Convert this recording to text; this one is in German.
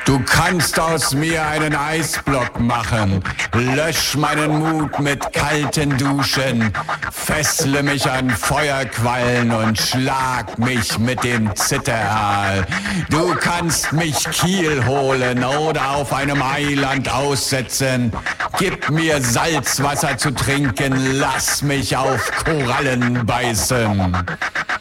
Du kannst aus mir einen Eisblock machen, lösch meinen Mut mit kalten Duschen, fessle mich an Feuerquallen und schlag mich mit dem Zitteraal. Du kannst mich Kiel holen oder auf einem Eiland aussetzen, gib mir Salzwasser zu trinken, lass mich auf Korallen beißen.